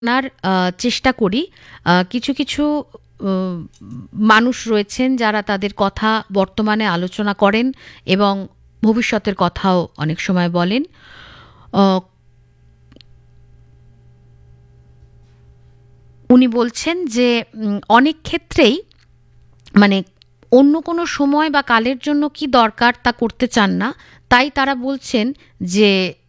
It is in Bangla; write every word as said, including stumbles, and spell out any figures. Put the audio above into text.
জানার আ চেষ্টা করি। আ কিছু, কিছু উ মানুষ রয়েছেন যারা তাদের কথা বর্তমানে আলোচনা করেন এবং ভবিষ্যতের কথাও অনেক সময় বলেন। অ উনি বলছেন যে উম অনেক ক্ষেত্রেই মানে অন্য কোনো সময় বা কালের জন্য কি দরকার তা করতে চান না। তাই তারা বলছেন যে